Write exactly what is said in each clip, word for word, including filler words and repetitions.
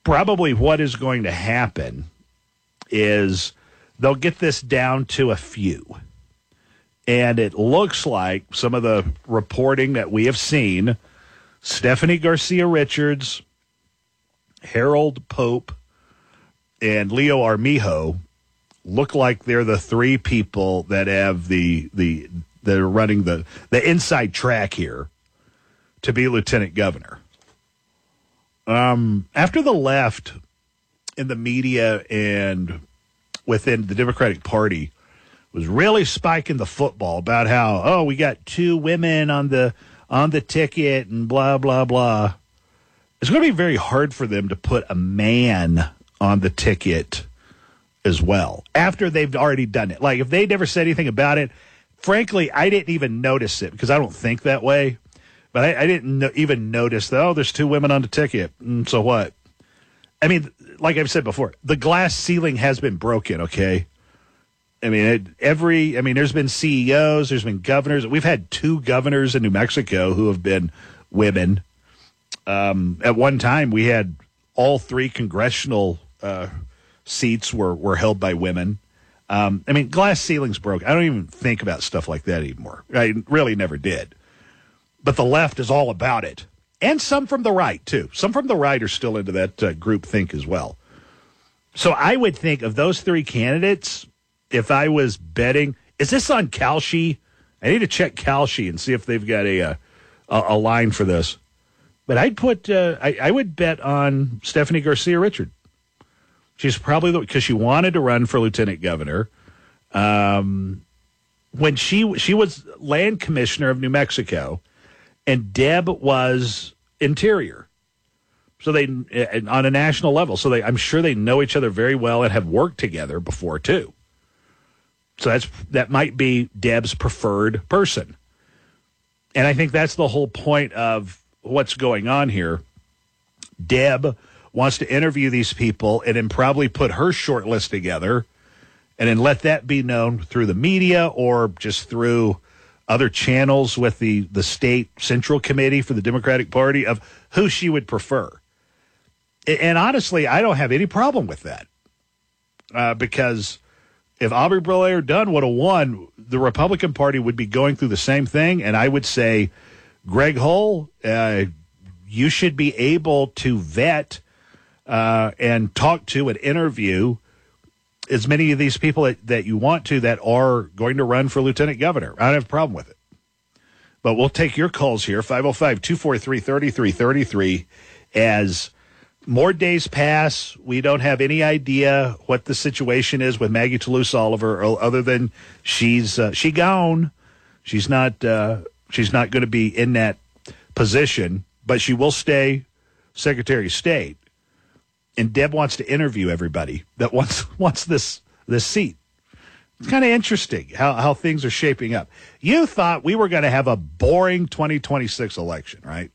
probably what is going to happen is they'll get this down to a few. And it looks like some of the reporting that we have seen, Stephanie Garcia Richards, Harold Pope, and Leo Armijo look like they're the three people that have the the that are running the, the inside track here to be lieutenant governor. Um, after the left in the media and within the Democratic Party was really spiking the football about how, oh, we got two women on the on the ticket and blah, blah, blah. It's going to be very hard for them to put a man on the ticket as well after they've already done it. Like, if they never said anything about it, frankly, I didn't even notice it because I don't think that way. But I, I didn't no, even notice that, oh, there's two women on the ticket. Mm, so what? I mean, like I've said before, the glass ceiling has been broken, okay? I mean, it, every, I mean, there's been C E Os, there's been governors. We've had two governors in New Mexico who have been women. Um, at one time, we had all three congressional uh, seats were, were held by women. Um, I mean, glass ceilings broke. I don't even think about stuff like that anymore. I really never did. But the left is all about it. And some from the right, too. Some from the right are still into that uh, group think as well. So I would think of those three candidates, if I was betting, is this on Kalshi? I need to check Kalshi and see if they've got a a, a line for this. But I'd put, uh, I, I would bet on Stephanie Garcia Richard. She's probably the, because she wanted to run for lieutenant governor. Um, when she she was land commissioner of New Mexico, and Deb was interior. So they, on a national level, so they, I'm sure they know each other very well and have worked together before too. So that's that might be Deb's preferred person. And I think that's the whole point of what's going on here. Deb wants to interview these people and then probably put her short list together and then let that be known through the media or just through other channels with the, the state central committee for the Democratic Party of who she would prefer. And honestly, I don't have any problem with that uh, because if Aubrey Blair Dunn would have won, the Republican Party would be going through the same thing, and I would say, Greg Hull, uh, you should be able to vet uh, and talk to and interview as many of these people that, that you want to that are going to run for lieutenant governor. I don't have a problem with it. But we'll take your calls here, five oh five, two four three, three three three three. As more days pass, we don't have any idea what the situation is with Maggie Toulouse Oliver, other than she's uh, she gone. She's not uh, she's not going to be in that position, but she will stay Secretary of State. And Deb wants to interview everybody that wants wants this this seat. It's kind of interesting how, how things are shaping up. You thought we were going to have a boring twenty twenty-six election, right?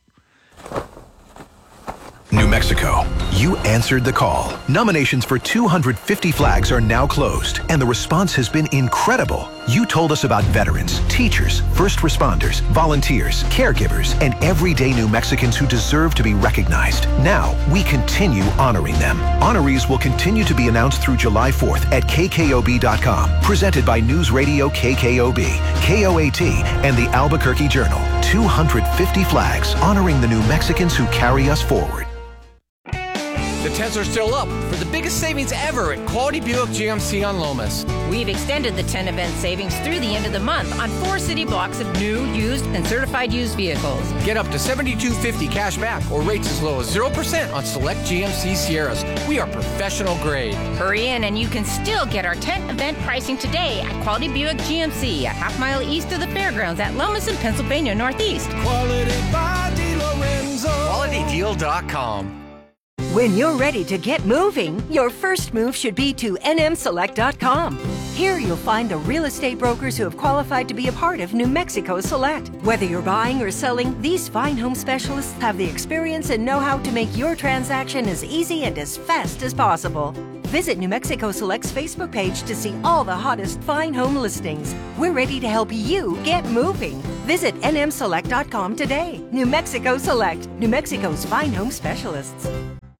New Mexico, you answered the call. Nominations for two hundred fifty flags are now closed, and the response has been incredible. You told us about veterans, teachers, first responders, volunteers, caregivers, and everyday New Mexicans who deserve to be recognized. Now, we continue honoring them. Honorees will continue to be announced through July fourth at K K O B dot com. Presented by News Radio K K O B, K O A T, and the Albuquerque Journal. two hundred fifty flags honoring the New Mexicans who carry us forward. The tents are still up for the biggest savings ever at Quality Buick G M C on Lomas. We've extended the tent event savings through the end of the month on four city blocks of new, used, and certified used vehicles. Get up to seventy-two fifty cash back or rates as low as zero percent on select G M C Sierras. We are professional grade. Hurry in and you can still get our tent event pricing today at Quality Buick G M C, a half mile east of the fairgrounds at Lomas in Pennsylvania Northeast. Quality by DeLorenzo. Quality Deal dot com. When you're ready to get moving, your first move should be to N M Select dot com. Here you'll find the real estate brokers who have qualified to be a part of New Mexico Select. Whether you're buying or selling, these fine home specialists have the experience and know-how to make your transaction as easy and as fast as possible. Visit New Mexico Select's Facebook page to see all the hottest fine home listings. We're ready to help you get moving. Visit N M Select dot com today. New Mexico Select, New Mexico's fine home specialists.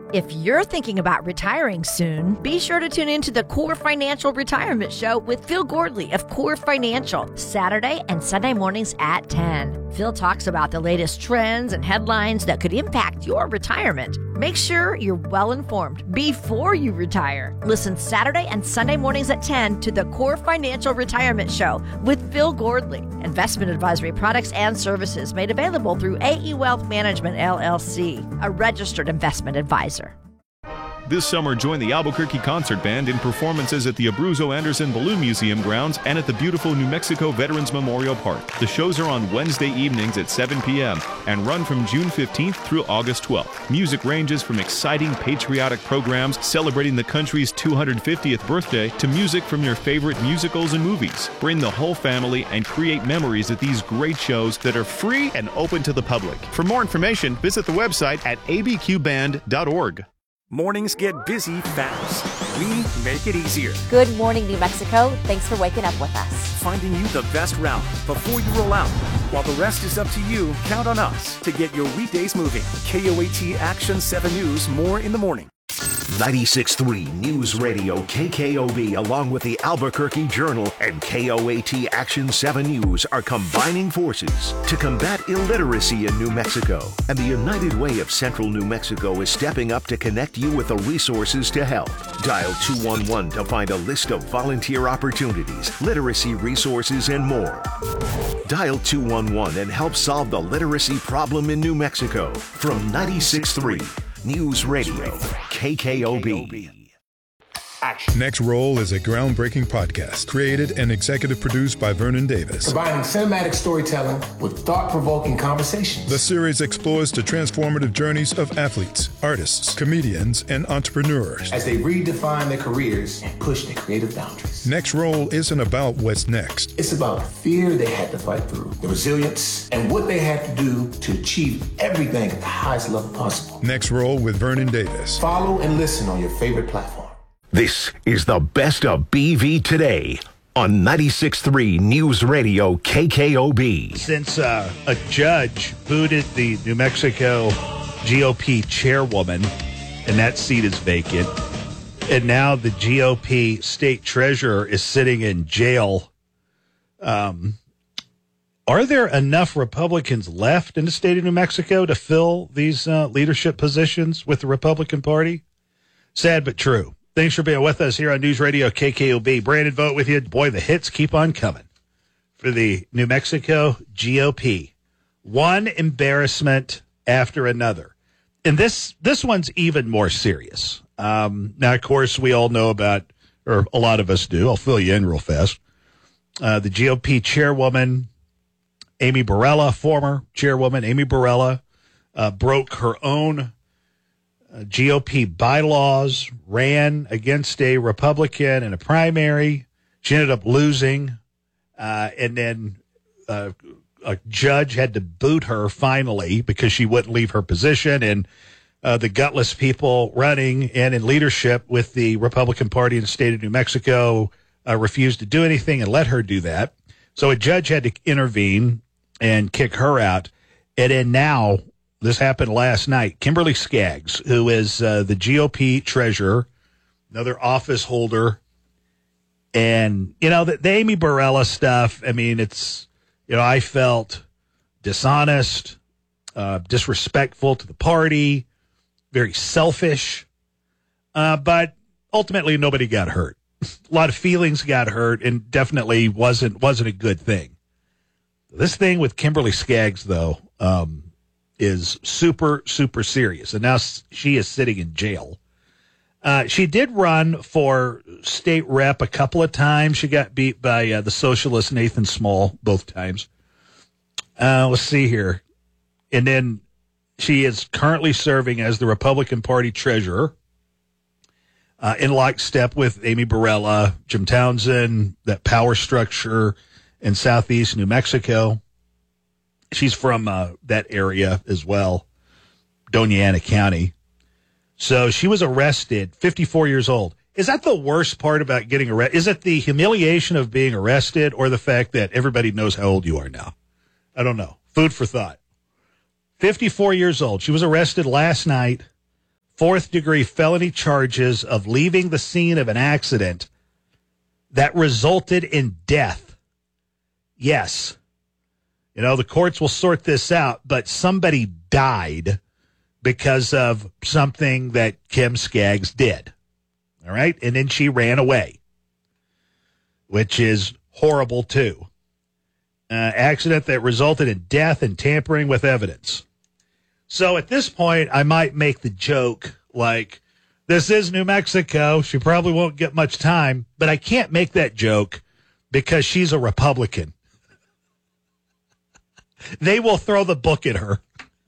If you're thinking about retiring soon, be sure to tune in to the Core Financial Retirement Show with Phil Gordley of Core Financial, Saturday and Sunday mornings at ten. Phil talks about the latest trends and headlines that could impact your retirement. Make sure you're well informed before you retire. Listen Saturday and Sunday mornings at ten to the Core Financial Retirement Show with Phil Gordley. Investment advisory products and services made available through A E Wealth Management, L L C, a registered investment advisor. This summer, join the Albuquerque Concert Band in performances at the Abruzzo Anderson Balloon Museum grounds and at the beautiful New Mexico Veterans Memorial Park. The shows are on Wednesday evenings at seven p.m. and run from June fifteenth through August twelfth. Music ranges from exciting patriotic programs celebrating the country's two hundred fiftieth birthday to music from your favorite musicals and movies. Bring the whole family and create memories at these great shows that are free and open to the public. For more information, visit the website at a b q band dot org. Mornings get busy fast. We make it easier. Good morning, New Mexico. Thanks for waking up with us. Finding you the best route before you roll out. While the rest is up to you, count on us to get your weekdays moving. K O A T Action seven News, more in the morning. ninety-six point three News Radio K K O B, along with the Albuquerque Journal and K O A T Action seven News, are combining forces to combat illiteracy in New Mexico. And the United Way of Central New Mexico is stepping up to connect you with the resources to help. Dial two one one to find a list of volunteer opportunities, literacy resources, and more. Dial two one one and help solve the literacy problem in New Mexico. From ninety-six point three News Radio, K K O B. Next Roll is a groundbreaking podcast created and executive produced by Vernon Davis. Combining cinematic storytelling with thought-provoking conversations. The series explores the transformative journeys of athletes, artists, comedians, and entrepreneurs as they redefine their careers and push their creative boundaries. Next Roll isn't about what's next. It's about the fear they had to fight through, the resilience, and what they had to do to achieve everything at the highest level possible. Next Roll with Vernon Davis. Follow and listen on your favorite platform. This is the best of B V today on ninety-six point three News Radio K K O B. Since uh, a judge booted the New Mexico G O P chairwoman, and that seat is vacant, and now the G O P state treasurer is sitting in jail, um, are there enough Republicans left in the state of New Mexico to fill these uh, leadership positions with the Republican Party? Sad but true. Thanks for being with us here on News Radio K K O B. Brandon Vogt with you. Boy, the hits keep on coming for the New Mexico G O P. One embarrassment after another. And this this one's even more serious. Um, now, of course, we all know about, or a lot of us do. I'll fill you in real fast. Uh, the G O P chairwoman, Amy Barela, former chairwoman Amy Barela, uh, broke her own Uh, G O P bylaws, ran against a Republican in a primary. She ended up losing, uh, and then uh, a judge had to boot her finally because she wouldn't leave her position, and uh, the gutless people running and in leadership with the Republican Party in the state of New Mexico uh, refused to do anything and let her do that. So a judge had to intervene and kick her out, and then now, this happened last night. Kimberly Skaggs, who is uh, the G O P treasurer, another office holder, and, you know, the, the Amy Barela stuff, I mean, it's, you know, I felt dishonest, uh, disrespectful to the party, very selfish, uh, but ultimately nobody got hurt. A lot of feelings got hurt, and definitely wasn't wasn't a good thing. This thing with Kimberly Skaggs, though, um, is super, super serious. And now she is sitting in jail. Uh, she did run for state rep a couple of times. She got beat by uh, the socialist Nathan Small both times. Uh, let's see here. And then she is currently serving as the Republican Party treasurer uh, in lockstep with Amy Barela, Jim Townsend, that power structure in southeast New Mexico. She's from uh, that area as well, Doña Ana County. So she was arrested, fifty-four years old. Is that the worst part about getting arrested? Is it the humiliation of being arrested or the fact that everybody knows how old you are now? I don't know. Food for thought. fifty-four years old. She was arrested last night fourth-degree felony charges of leaving the scene of an accident that resulted in death. Yes. You know, the courts will sort this out, but somebody died because of something that Kim Skaggs did. All right? And then she ran away, which is horrible, too. Uh, accident that resulted in death and tampering with evidence. So at this point, I might make the joke like, this is New Mexico. She probably won't get much time, but I can't make that joke because she's a Republican. They will throw the book at her.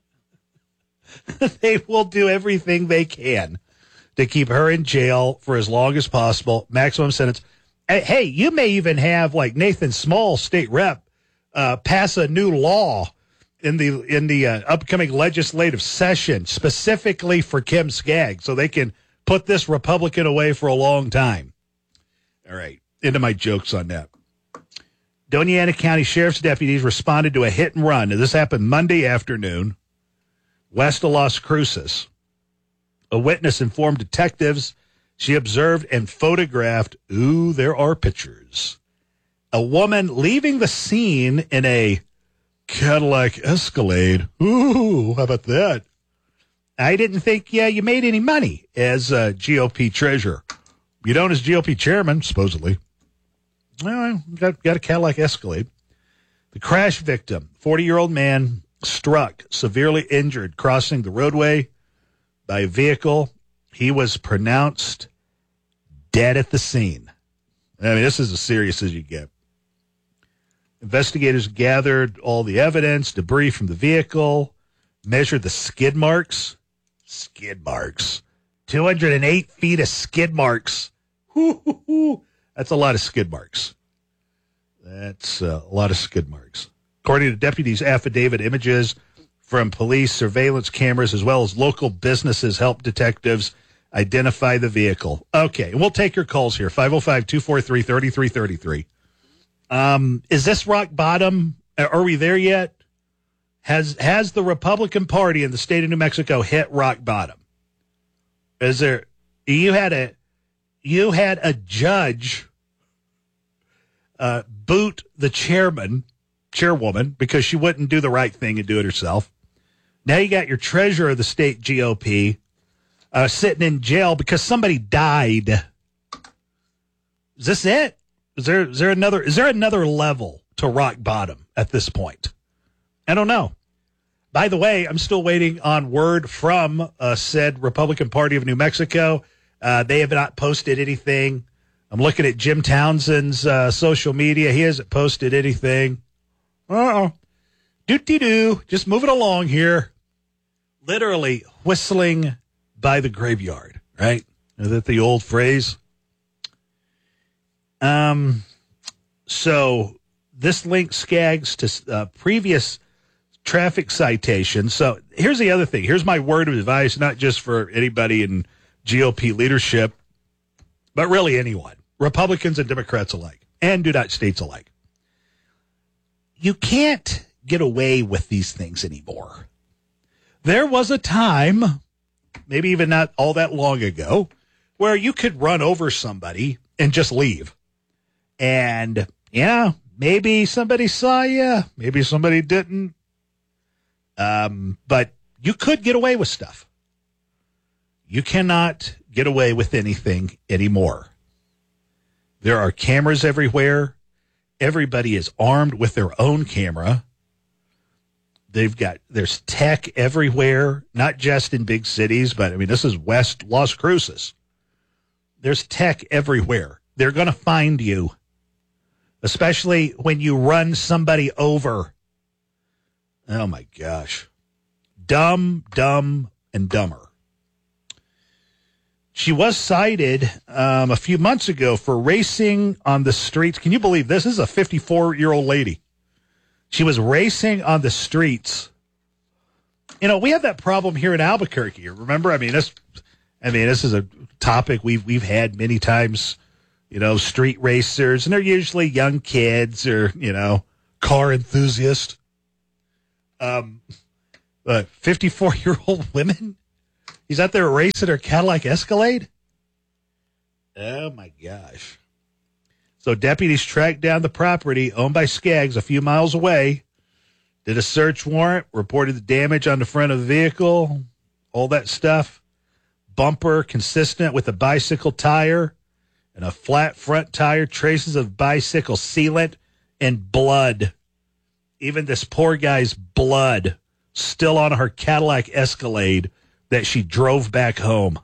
They will do everything they can to keep her in jail for as long as possible, maximum sentence. Hey, you may even have like Nathan Small, state rep, uh, pass a new law in the in the uh, upcoming legislative session specifically for Kim Skaggs, so they can put this Republican away for a long time. All right, into my jokes on that. Doña Ana County Sheriff's deputies responded to a hit and run. Now, this happened Monday afternoon, west of Las Cruces. A witness informed detectives she observed and photographed, ooh, there are pictures, a woman leaving the scene in a Cadillac Escalade. Ooh, how about that? I didn't think yeah, you made any money as a G O P treasurer. You don't as G O P chairman, supposedly. Well, got, got a Cadillac Escalade. The crash victim, forty-year-old man, struck, severely injured, crossing the roadway by a vehicle. He was pronounced dead at the scene. I mean, this is as serious as you get. Investigators gathered all the evidence, debris from the vehicle, measured the skid marks. Skid marks. two hundred eight feet of skid marks. Hoo-hoo-hoo. That's a lot of skid marks. That's uh, a lot of skid marks. According to deputies' affidavit, images from police surveillance cameras as well as local businesses helped detectives identify the vehicle. Okay, and we'll take your calls here, five oh five, two four three, three three three three. Um, is this rock bottom? Are we there yet? Has has the Republican Party in the state of New Mexico hit rock bottom? Is there? You had a you had a judge uh, boot the chairman, chairwoman, because she wouldn't do the right thing and do it herself. Now you got your treasurer of the state G O P uh, sitting in jail because somebody died. Is this it? Is there is there another is there another level to rock bottom at this point? I don't know. By the way, I'm still waiting on word from uh, said Republican Party of New Mexico. Uh, they have not posted anything. I'm looking at Jim Townsend's uh, social media. He hasn't posted anything. Uh-oh. Doo-dee-doo. Just moving along here. Literally whistling by the graveyard, right? Is that the old phrase? Um, so this links Skaggs to uh, previous traffic citations. So here's the other thing. Here's my word of advice, not just for anybody in G O P leadership, but really anyone, Republicans and Democrats alike, and United States alike. You can't get away with these things anymore. There was a time, maybe even not all that long ago, where you could run over somebody and just leave. And, yeah, maybe somebody saw you, maybe somebody didn't. Um, but you could get away with stuff. You cannot get away with anything anymore. There are cameras everywhere. Everybody is armed with their own camera. They've got, there's tech everywhere, not just in big cities, but I mean, this is West Las Cruces. There's tech everywhere. They're going to find you, especially when you run somebody over. Oh my gosh. Dumb, dumb, and dumber. She was cited um, a few months ago for racing on the streets. Can you believe this? This is a fifty-four-year-old lady. She was racing on the streets. You know, we have that problem here in Albuquerque. Remember, I mean, this, I mean, this is a topic we've we've had many times. You know, street racers, and they're usually young kids or you know, car enthusiasts. Um, uh, fifty-four-year-old women. He's out there racing her Cadillac Escalade? Oh, my gosh. So deputies tracked down the property owned by Skaggs a few miles away, did a search warrant, reported the damage on the front of the vehicle, all that stuff. Bumper consistent with a bicycle tire and a flat front tire, traces of bicycle sealant and blood. Even this poor guy's blood still on her Cadillac Escalade that she drove back home.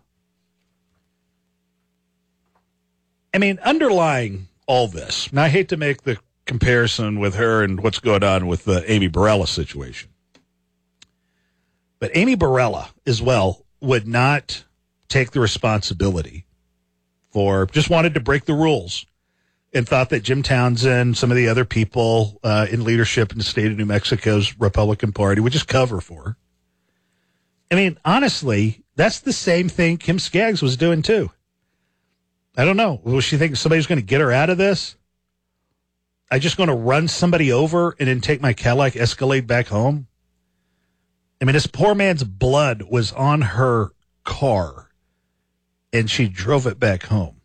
I mean, underlying all this, and I hate to make the comparison with her and what's going on with the Amy Barella situation, but Amy Barella as well would not take the responsibility for, just wanted to break the rules and thought that Jim Townsend, some of the other people uh, in leadership in the state of New Mexico's Republican Party would just cover for her. I mean, honestly, that's the same thing Kim Skaggs was doing too. I don't know. Was she thinking somebody's going to get her out of this? I just going to run somebody over and then take my Cadillac Escalade back home? I mean, this poor man's blood was on her car, and she drove it back home.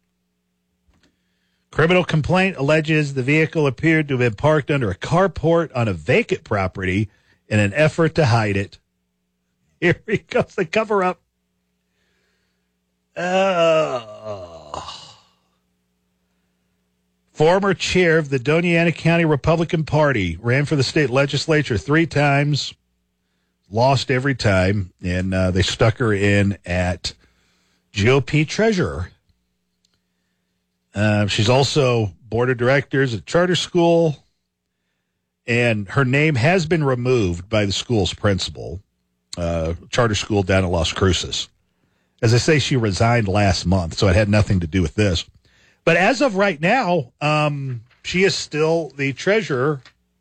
Criminal complaint alleges the vehicle appeared to have been parked under a carport on a vacant property in an effort to hide it. Here he goes, the cover-up. Oh. Former chair of the Doña Ana County Republican Party, ran for the state legislature three times, lost every time, and uh, they stuck her in at G O P treasurer. Uh, she's also board of directors at charter school, and her name has been removed by the school's principal, uh, charter school down in Las Cruces. As I say, she resigned last month, so it had nothing to do with this. But as of right now, um, she is still the treasurer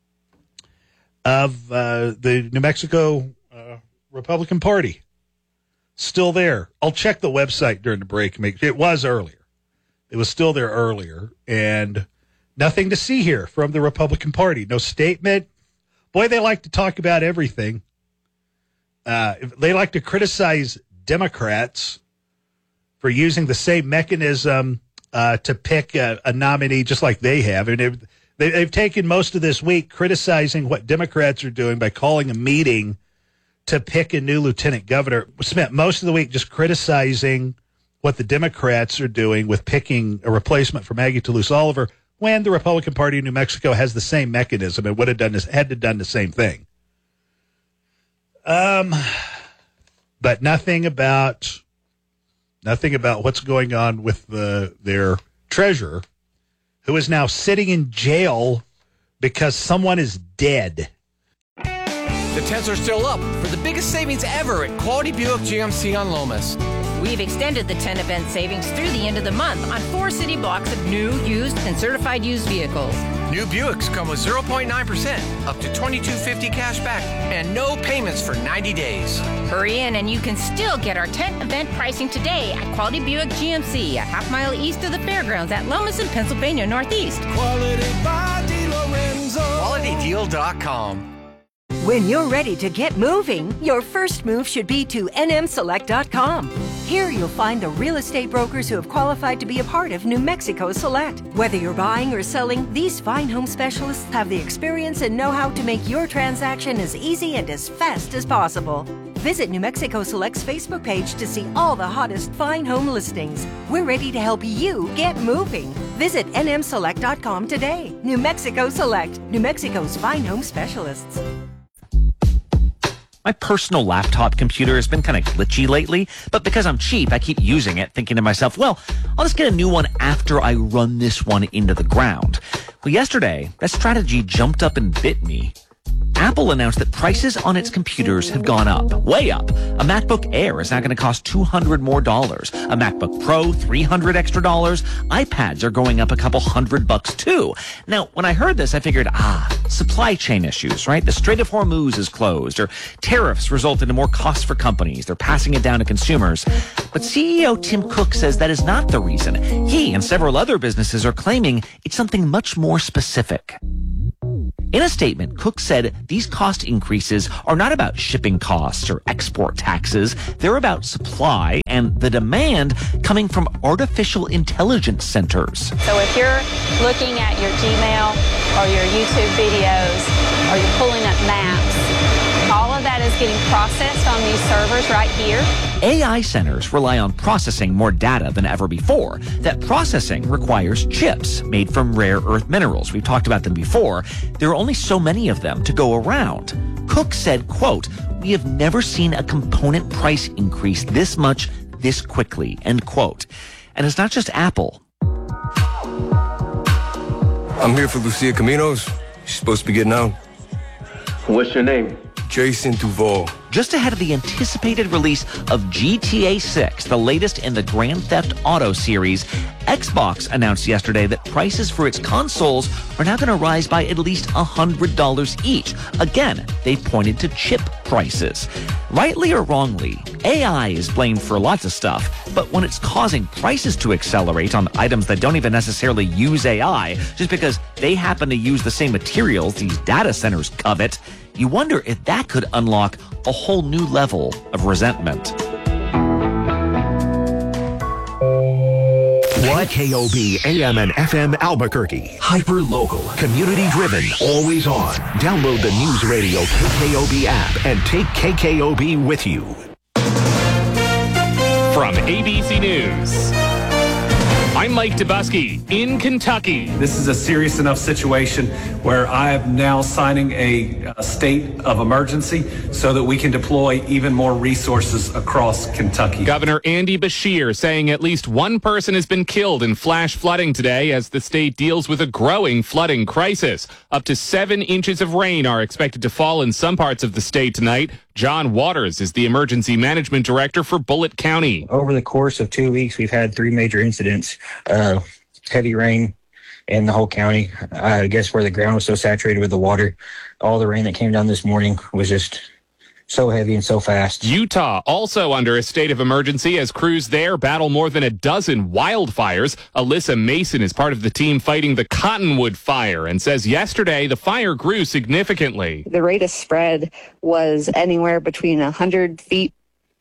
of uh, the New Mexico uh, Republican Party. Still there. I'll check the website during the break. It was earlier. It was still there earlier. And nothing to see here from the Republican Party. No statement. Boy, they like to talk about everything. Uh, they like to criticize Democrats for using the same mechanism uh, to pick a, a nominee just like they have. And they've, they've taken most of this week criticizing what Democrats are doing by calling a meeting to pick a new lieutenant governor. Spent most of the week just criticizing what the Democrats are doing with picking a replacement for Maggie Toulouse Oliver when the Republican Party of New Mexico has the same mechanism and would have done this, had to done the same thing. Um, but nothing about nothing about what's going on with the their treasurer, who is now sitting in jail because someone is dead. The tents are still up for the biggest savings ever at Quality Buick G M C on Lomas. We've extended the ten event savings through the end of the month on four city blocks of new, used, and certified used vehicles. New Buicks come with zero point nine percent, up to twenty-two fifty cash back, and no payments for ninety days. Hurry in and you can still get our tent event pricing today at Quality Buick G M C, a half mile east of the fairgrounds at Lomas in Pennsylvania Northeast. Quality by DeLorenzo. Quality Deal dot com. When you're ready to get moving, your first move should be to N M Select dot com. Here you'll find the real estate brokers who have qualified to be a part of New Mexico Select. Whether you're buying or selling, these fine home specialists have the experience and know-how to make your transaction as easy and as fast as possible. Visit New Mexico Select's Facebook page to see all the hottest fine home listings. We're ready to help you get moving. Visit N M Select dot com today. New Mexico Select, New Mexico's fine home specialists. My personal laptop computer has been kind of glitchy lately, but because I'm cheap, I keep using it, thinking to myself, well, I'll just get a new one after I run this one into the ground. Well, yesterday, that strategy jumped up and bit me. Apple announced that prices on its computers have gone up, way up. A MacBook Air is now going to cost two hundred more dollars. A MacBook Pro, three hundred extra dollars. iPads are going up a couple hundred bucks too. Now, when I heard this, I figured, ah, supply chain issues, right? The Strait of Hormuz is closed, or tariffs resulted in more costs for companies. They're passing it down to consumers. But C E O Tim Cook says that is not the reason. He and several other businesses are claiming it's something much more specific. In a statement, Cook said these cost increases are not about shipping costs or export taxes. They're about supply and the demand coming from artificial intelligence centers. So if you're looking at your Gmail or your YouTube videos or you're pulling up maps, all of that is getting processed on these servers right here. A I centers rely on processing more data than ever before. That processing requires chips made from rare earth minerals. We've talked about them before. There are only so many of them to go around. Cook said, quote, "We have never seen a component price increase this much this quickly," end quote. And it's not just Apple. I'm here for Lucia Caminos. She's supposed to be getting out. What's your name? Jason Duval. Just ahead of the anticipated release of G T A six, the latest in the Grand Theft Auto series, Xbox announced yesterday that prices for its consoles are now going to rise by at least one hundred dollars each. Again, they pointed to chip prices. Rightly or wrongly, A I is blamed for lots of stuff, but when it's causing prices to accelerate on items that don't even necessarily use A I, just because they happen to use the same materials these data centers covet, you wonder if that could unlock a whole new level of resentment. What? K O B A M and F M Albuquerque. Hyper local. Community driven. Always on. Download the News Radio K K O B app and take K K O B with you. From A B C News, I'm Mike Dubusky in Kentucky. This is a serious enough situation where I am now signing a, a state of emergency so that we can deploy even more resources across Kentucky. Governor Andy Beshear saying at least one person has been killed in flash flooding today as the state deals with a growing flooding crisis. Up to seven inches of rain are expected to fall in some parts of the state tonight. John Waters is the emergency management director for Bullitt County. Over the course of two weeks, we've had three major incidents. Uh, heavy rain in the whole county. I guess where the ground was so saturated with the water, all the rain that came down this morning was just so heavy and so fast. Utah also under a state of emergency as crews there battle more than a dozen wildfires. Alyssa Mason is part of the team fighting the Cottonwood fire and says yesterday the fire grew significantly. The rate of spread was anywhere between one hundred feet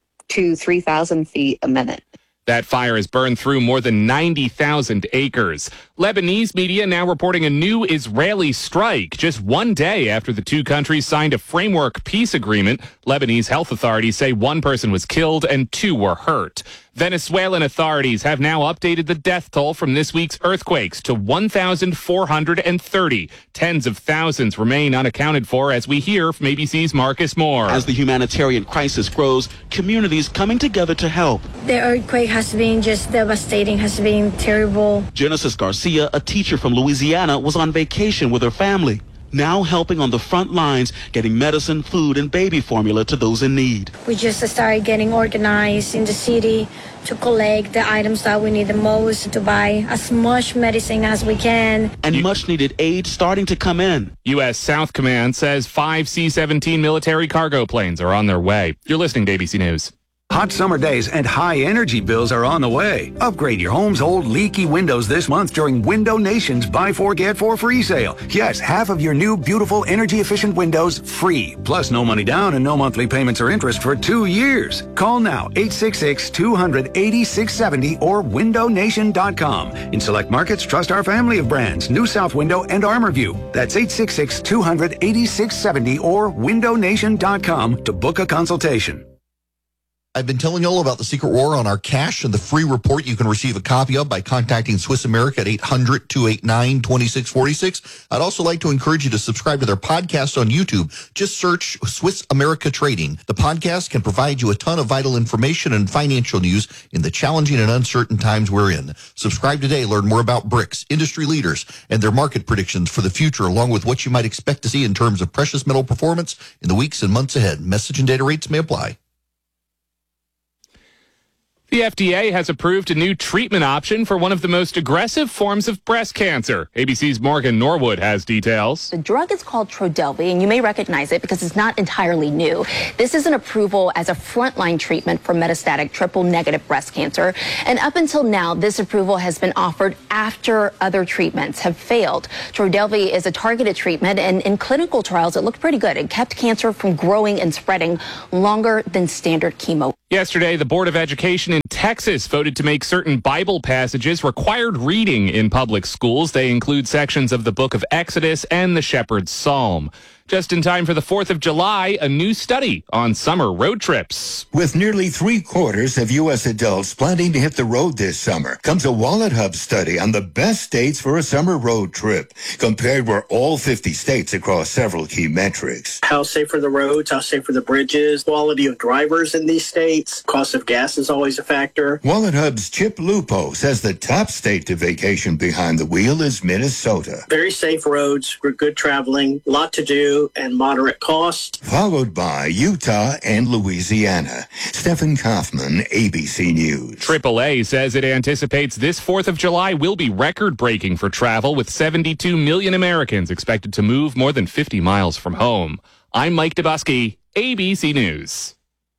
to three thousand feet a minute. That fire has burned through more than ninety thousand acres. Lebanese media now reporting a new Israeli strike just one day after the two countries signed a framework peace agreement. Lebanese health authorities say one person was killed and two were hurt. Venezuelan authorities have now updated the death toll from this week's earthquakes to one thousand four hundred thirty. Tens of thousands remain unaccounted for, as we hear from A B C's Marcus Moore. As the humanitarian crisis grows, communities coming together to help. The earthquake has been just devastating, has been terrible. Genesis Garcia, a teacher from Louisiana, was on vacation with her family, now helping on the front lines, getting medicine, food, and baby formula to those in need. We just started getting organized in the city to collect the items that we need the most, to buy as much medicine as we can. And much needed aid starting to come in. U S South Command says five C seventeen military cargo planes are on their way. You're listening to A B C News. Hot summer days and high energy bills are on the way. Upgrade your home's old leaky windows this month during Window Nation's Buy Four Get Four free sale. Yes, half of your new beautiful energy efficient windows free. Plus no money down and no monthly payments or interest for two years. Call now eight six six, two hundred, eighty-six seventy or window nation dot com. In select markets, trust our family of brands, New South Window and ArmorView. That's eight six six, two hundred, eighty-six seventy or window nation dot com to book a consultation. I've been telling you all about the Secret War on our cash and the free report you can receive a copy of by contacting Swiss America at eight hundred, two eight nine, two six four six. I'd also like to encourage you to subscribe to their podcast on YouTube. Just search Swiss America Trading. The podcast can provide you a ton of vital information and financial news in the challenging and uncertain times we're in. Subscribe today. Learn more about BRICS, industry leaders, and their market predictions for the future, along with what you might expect to see in terms of precious metal performance in the weeks and months ahead. Message and data rates may apply. The F D A has approved a new treatment option for one of the most aggressive forms of breast cancer. A B C's Morgan Norwood has details. The drug is called Trodelvy, and you may recognize it because it's not entirely new. This is an approval as a frontline treatment for metastatic triple-negative breast cancer. And up until now, this approval has been offered after other treatments have failed. Trodelvy is a targeted treatment, and in clinical trials, it looked pretty good. It kept cancer from growing and spreading longer than standard chemo. Yesterday, the Board of Education in Texas voted to make certain Bible passages required reading in public schools. They include sections of the book of Exodus and the Shepherd's Psalm. Just in time for the fourth of July, a new study on summer road trips. With nearly three quarters of U S adults planning to hit the road this summer, comes a Wallet Hub study on the best states for a summer road trip, compared with all fifty states across several key metrics. How safe are the roads? How safe are the bridges? Quality of drivers in these states? Cost of gas is always a factor. Wallet Hub's Chip Lupo says the top state to vacation behind the wheel is Minnesota. Very safe roads for good traveling, a lot to do, and moderate cost. Followed by Utah and Louisiana. Stephen Kaufman, A B C News. triple A says it anticipates this fourth of July will be record-breaking for travel, with seventy-two million Americans expected to move more than fifty miles from home. I'm Mike Dubusky, A B C News.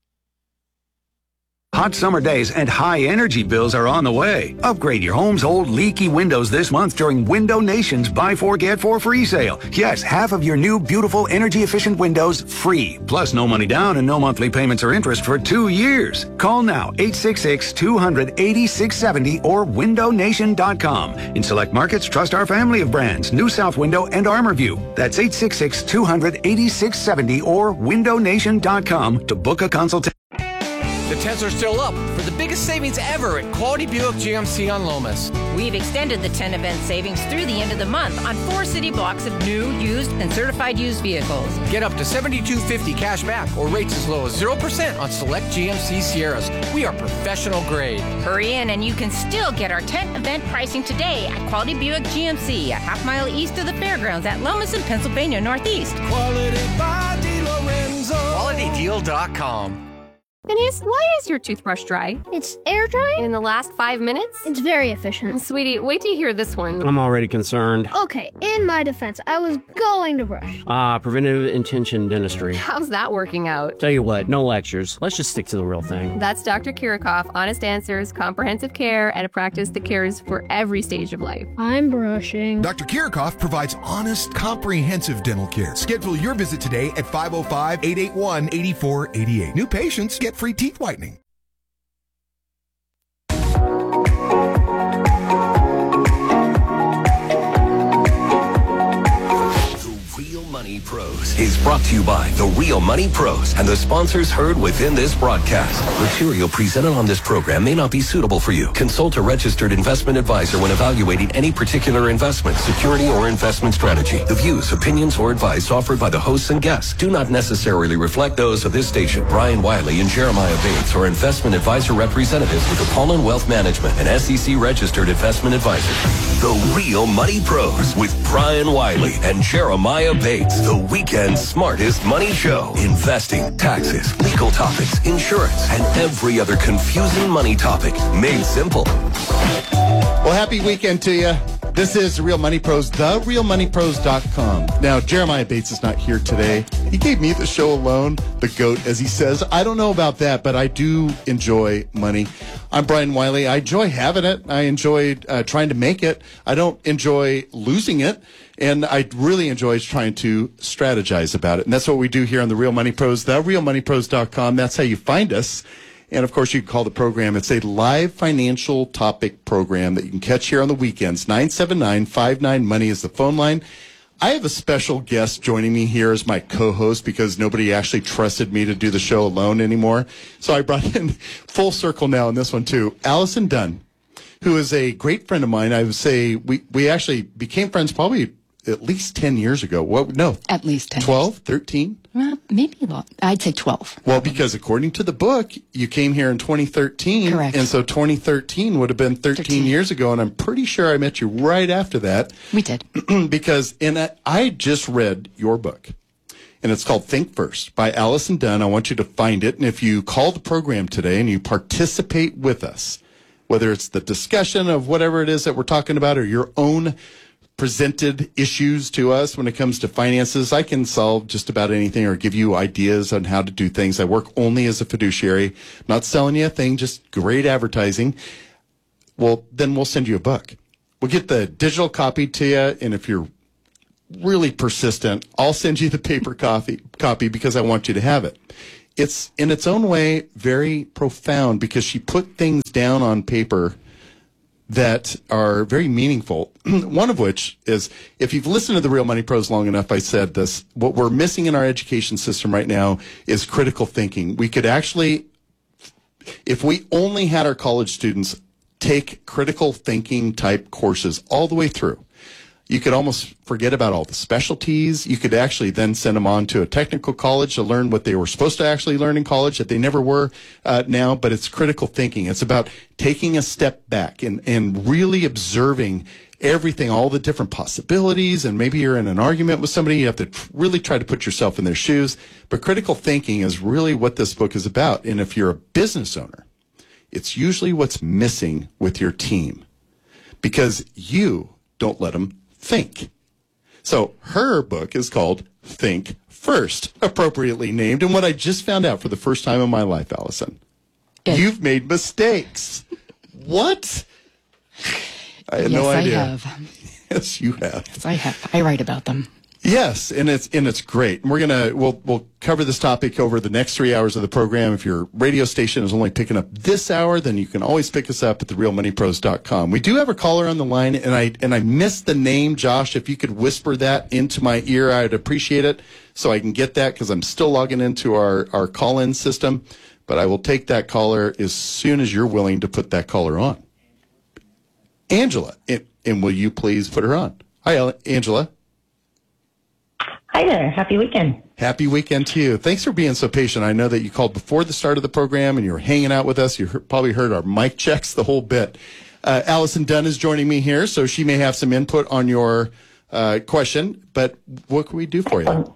Hot summer days and high energy bills are on the way. Upgrade your home's old leaky windows this month during Window Nation's Buy Four Get Four free sale. Yes, half of your new beautiful energy efficient windows free. Plus no money down and no monthly payments or interest for two years. Call now eight six six, two hundred, eighty-six seventy or window nation dot com. In select markets, trust our family of brands, New South Window and ArmorView. That's eight six six, two hundred, eighty-six seventy or window nation dot com to book a consultation. The tents are still up for the biggest savings ever at Quality Buick G M C on Lomas. We've extended the ten event savings through the end of the month on four city blocks of new, used, and certified used vehicles. Get up to seventy-two fifty cash back or rates as low as zero percent on select G M C Sierras. We are professional grade. Hurry in and you can still get our tent event pricing today at Quality Buick G M C, a half mile east of the fairgrounds at Lomas and Pennsylvania Northeast. Quality by DeLorenzo. quality deal dot com. Phineas, why is your toothbrush dry? It's air drying? In the last five minutes? It's very efficient. Sweetie, wait till you hear this one. I'm already concerned. Okay, in my defense, I was going to brush. Ah, uh, preventive intention dentistry. How's that working out? Tell you what, no lectures. Let's just stick to the real thing. That's Doctor Kirikoff, honest answers, comprehensive care, and a practice that cares for every stage of life. I'm brushing. Doctor Kirikoff provides honest, comprehensive dental care. Schedule your visit today at five oh five, eight eight one, eight four eight eight. New patients get free teeth whitening. Money Pros is brought to you by The Real Money Pros and the sponsors heard within this broadcast. Material presented on this program may not be suitable for you. Consult a registered investment advisor when evaluating any particular investment, security, or investment strategy. The views, opinions, or advice offered by the hosts and guests do not necessarily reflect those of this station. Brian Wiley and Jeremiah Bates are investment advisor representatives with Apollon Wealth Management, an S E C registered investment advisor. The Real Money Pros with Brian Wiley and Jeremiah Bates. The weekend's smartest money show. Investing, taxes, legal topics, insurance, and every other confusing money topic made simple. Well, happy weekend to you. This is The Real Money Pros, the real money pros dot com. Now, Jeremiah Bates is not here today. He gave me the show alone, the GOAT, as he says. I don't know about that, but I do enjoy money. I'm Brian Wiley. I enjoy having it. I enjoy uh, trying to make it. I don't enjoy losing it. And I really enjoy trying to strategize about it. And that's what we do here on The Real Money Pros, the real money pros dot com. That's how you find us. And, of course, you can call the program. It's a live financial topic program that you can catch here on the weekends. nine seven nine, five nine, money is the phone line. I have a special guest joining me here as my co-host because nobody actually trusted me to do the show alone anymore. So I brought in full circle now in this one, too. Allison Dunn, who is a great friend of mine. I would say we, we actually became friends probably at least ten years ago. What? No. At least ten. twelve, thirteen? Well, maybe a lot. I'd say twelve. Well, because according to the book, you came here in twenty thirteen. Correct. And so twenty thirteen would have been thirteen, thirteen years ago, and I'm pretty sure I met you right after that. We did. Because in a, I just read your book. and it's called Think First by Allison Dunn. I want you to find it. And if you call the program today and you participate with us, whether it's the discussion of whatever it is that we're talking about or your own presented issues to us when it comes to finances, I can solve just about anything or give you ideas on how to do things. I work only as a fiduciary, not selling you a thing, just great advertising. Well, then we'll send you a book. We'll get the digital copy to you, and if you're really persistent, I'll send you the paper copy, copy because I want you to have it. It's, in its own way, very profound because she put things down on paper that are very meaningful. One of which is, if you've listened to the Real Money Pros long enough, I said this, what we're missing in our education system right now is critical thinking. We could actually, if we only had our college students take critical thinking type courses all the way through, you could almost forget about all the specialties. You could actually then send them on to a technical college to learn what they were supposed to actually learn in college that they never were uh, now. But it's critical thinking. It's about taking a step back and, and really observing everything, all the different possibilities. And maybe you're in an argument with somebody. You have to really try to put yourself in their shoes. But critical thinking is really what this book is about. And if you're a business owner, it's usually what's missing with your team because you don't let them think. So her book is called Think First, appropriately named. And what I just found out for the first time in my life, Allison, yes. You've made mistakes. What? I had yes, no idea. I have. Yes, you have. Yes, I have. I write about them. Yes, and it's and it's great. And we're gonna we'll we'll cover this topic over the next three hours of the program. If your radio station is only picking up this hour, then you can always pick us up at the real money pros dot com. We do have a caller on the line, and I and I missed the name, Josh. If you could whisper that into my ear, I'd appreciate it, so I can get that because I'm still logging into our our call-in system. But I will take that caller as soon as you're willing to put that caller on. Angela, and, and will you please put her on? Hi, Angela. Hi there. Happy weekend. Happy weekend to you. Thanks for being so patient. I know that you called before the start of the program and you were hanging out with us. You heard, probably heard our mic checks, the whole bit. Uh, Allison Dunn is joining me here, so she may have some input on your uh, question. But what can we do for you?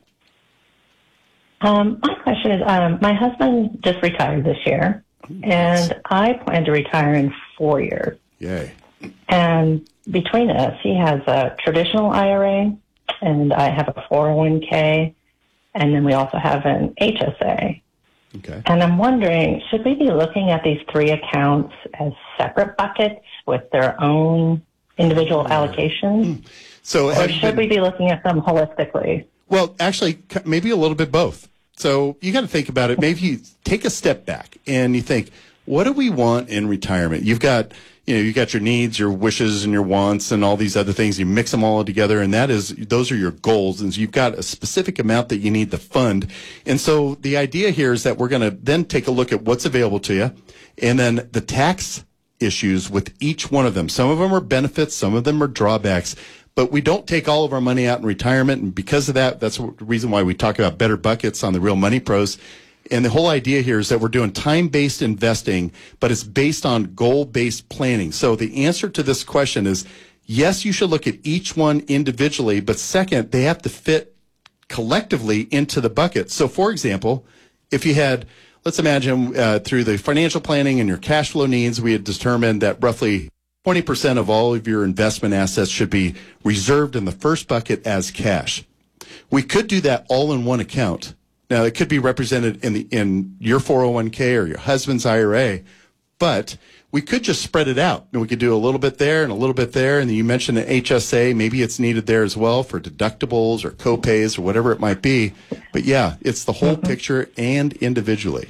Um, my question is, um, my husband just retired this year, and I plan to retire in four years. Yay. And between us, he has a traditional I R A, and I have a four oh one k, and then we also have an H S A. Okay. And I'm wondering, should we be looking at these three accounts as separate buckets with their own individual allocations? So, or should we be looking at them holistically? Well, actually, maybe a little bit both. So you got to think about it. Maybe you take a step back and you think, what do we want in retirement? You've got, you know, you got your needs, your wishes, and your wants, and all these other things. You mix them all together, and that is, those are your goals. And so you've got a specific amount that you need to fund. And so the idea here is that we're going to then take a look at what's available to you, and then the tax issues with each one of them. Some of them are benefits, some of them are drawbacks. But we don't take all of our money out in retirement, and because of that, that's the reason why we talk about better buckets on the Real Money Pros. And the whole idea here is that we're doing time-based investing, but it's based on goal-based planning. So the answer to this question is, yes, you should look at each one individually, but second, they have to fit collectively into the bucket. So for example, if you had, let's imagine uh, through the financial planning and your cash flow needs, we had determined that roughly twenty percent of all of your investment assets should be reserved in the first bucket as cash. We could do that all in one account. Now, it could be represented in the in your four oh one k or your husband's I R A, but we could just spread it out. And we could do a little bit there and a little bit there. And then you mentioned an H S A. Maybe it's needed there as well for deductibles or co-pays or whatever it might be. But, yeah, it's the whole mm-hmm. picture and individually.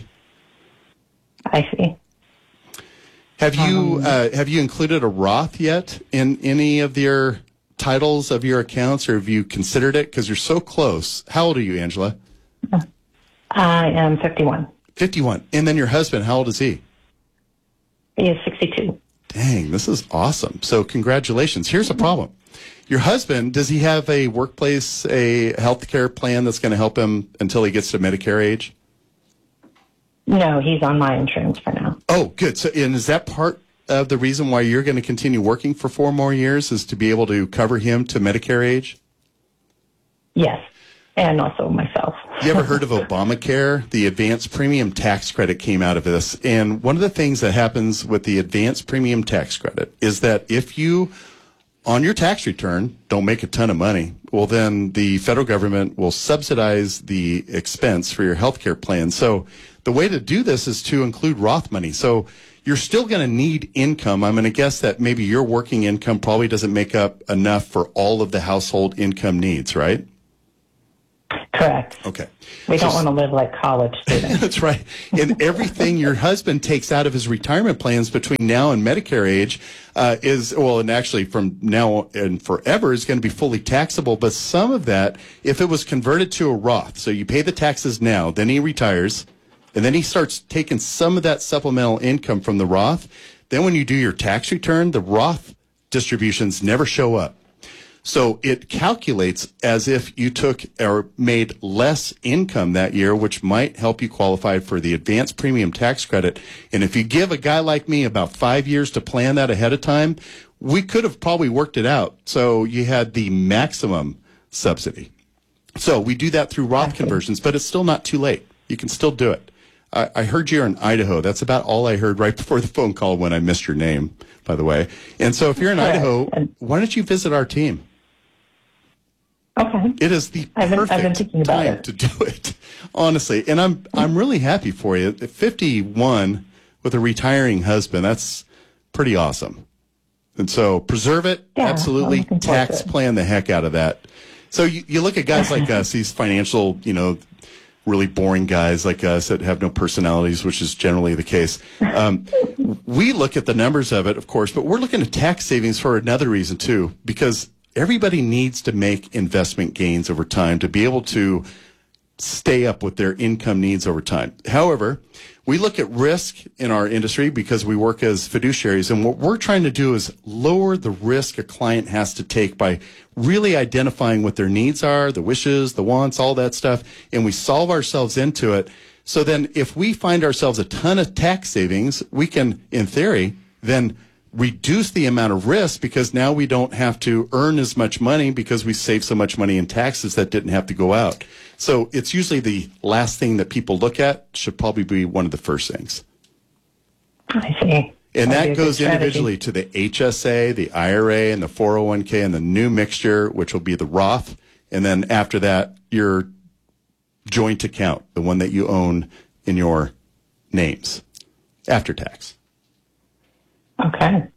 I see. Have you uh, have you included a Roth yet in any of your titles of your accounts, or have you considered it? Because you're so close. How old are you, Angela? I am fifty-one. fifty-one. And then your husband, how old is he? He is sixty-two. Dang, this is awesome. So congratulations. Here's a problem. Your husband, does he have a workplace, a health care plan that's going to help him until he gets to Medicare age? No, he's on my insurance for now. Oh, good. So, and is that part of the reason why you're going to continue working for four more years, is to be able to cover him to Medicare age? Yes. and also myself. You ever heard of Obamacare? The advanced premium tax credit came out of this. And one of the things that happens with the advanced premium tax credit is that if you, on your tax return, don't make a ton of money, well, then the federal government will subsidize the expense for your health care plan. So the way to do this is to include Roth money. So you're still going to need income. I'm going to guess that maybe your working income probably doesn't make up enough for all of the household income needs, right? Correct. Okay. We don't So- want to live like college students. That's right. And everything your husband takes out of his retirement plans between now and Medicare age uh, is, well, and actually from now and forever is going to be fully taxable. But some of that, if it was converted to a Roth, so you pay the taxes now, then he retires, and then he starts taking some of that supplemental income from the Roth. Then when you do your tax return, the Roth distributions never show up. So it calculates as if you took or made less income that year, which might help you qualify for the advanced premium tax credit. And if you give a guy like me about five years to plan that ahead of time, we could have probably worked it out. So you had the maximum subsidy. So we do that through Roth conversions, but it's still not too late. You can still do it. I, I heard you're in Idaho. That's about all I heard right before the phone call when I missed your name, by the way. And so if you're in Idaho, why don't you visit our team? Okay. It is the I've been, I've been perfect thinking about time it. to do it, honestly. And I'm I'm really happy for you. At fifty-one with a retiring husband, that's pretty awesome. And so preserve it, Yeah, absolutely. I'm looking forward Tax to it. plan the heck out of that. So you, you look at guys like us, these financial, you know, really boring guys like us that have no personalities, which is generally the case. Um, we look at the numbers of it, of course, but we're looking at tax savings for another reason too, because everybody needs to make investment gains over time to be able to stay up with their income needs over time. However, we look at risk in our industry because we work as fiduciaries, and what we're trying to do is lower the risk a client has to take by really identifying what their needs are, the wishes, the wants, all that stuff, and we solve ourselves into it. So then if we find ourselves a ton of tax savings, we can, in theory, then reduce the amount of risk because now we don't have to earn as much money because we save so much money in taxes that didn't have to go out. So it's usually the last thing that people look at should probably be one of the first things. I see. And That'd be that a good goes strategy. individually to the H S A, the I R A, and the four oh one k, and the new mixture, which will be the Roth. And then after that, your joint account, the one that you own in your names, after tax. Okay.